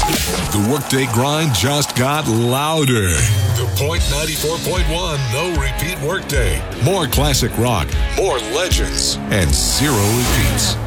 The workday grind just got louder. The Point 94.1 No Repeat Workday. More classic rock, more legends, and zero repeats.